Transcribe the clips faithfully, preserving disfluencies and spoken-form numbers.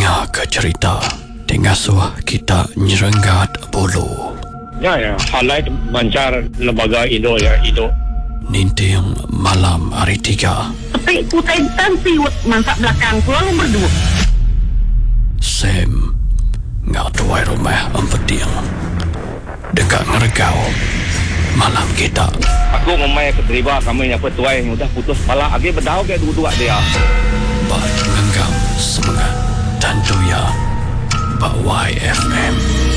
Dengar ke cerita Tengasuh kita nyerenggat bulu. Ya, ya. Highlight mancar lembaga Indo ya, Indo. Ninting malam hari tiga. Tapi kutai tansi mantap belakang pulang berdua. Sam ngak tuai rumah empeting. Dekat ngeregau malam kita. Aku memang keterima kami yang petuai yang udah putus kepala. Agi berdau ke dua-dua dia. Bat genggam semangat dan doya Bak Y F M.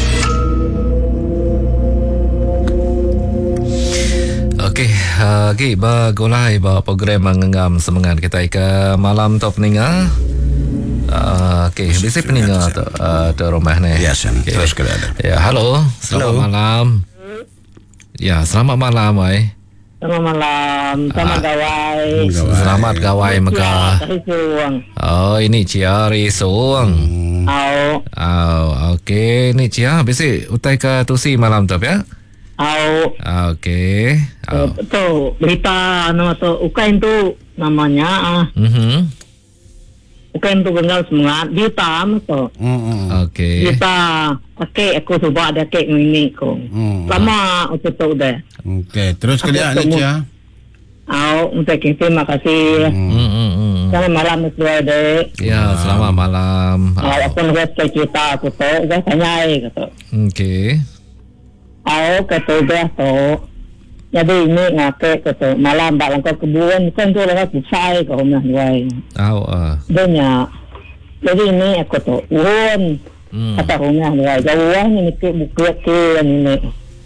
Okey, uh, okay, bagulai ba program mengenggam semangat kita ke malam tu peninga. Uh, Okey, bisa peninga tu uh, tu rumah ni. Ya, Sen. Okay. Terus kena ada. Ya, halo. Selamat Hello. malam. Ya, selamat malam, ai. Selamat malam, selamat Ah. gawai. Gawai. Selamat gawai Mekah. Kasih suang. Oh, ini Cia Risuang. Au, Oh, okey. Ni Cia, bisa utai ke tusi malam tu ya? au. Okey. Oh. Tu berita nama tu Ukain tu namanya ah. Mhm. Ukain tu gengal semangat di tam tu. Hmm. Okey. Kita pakai aku cuba ada kek ini ko. Hmm. Lama untuk tu dah. Okey, terus kena Aku ni temu. Cia. Au, untuk terima kasih. Hmm, hmm, hmm. Selamat malam semua dek. Ya, selamat malam. Au, aku nak cerita aku tu, saya tanya gitu. Okey. Au, kata dia tu. Jadi ini ngake kata malam bak langkau kebun kan tu lewat pusai ke rumah dia. Au ah. Dia jadi ini aku tu urun Hmm. kata rumah dia. Jauh ni ke buku ke ini.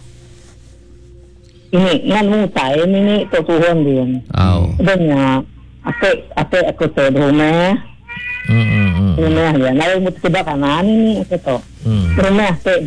Ini ngan musai ini tu turun dia. Au. Dia apa apa aku tu rumah Hmm, hmm, hmm. rumah dia. Nai mesti kanan ini aku tu. Hmm. Rumah tu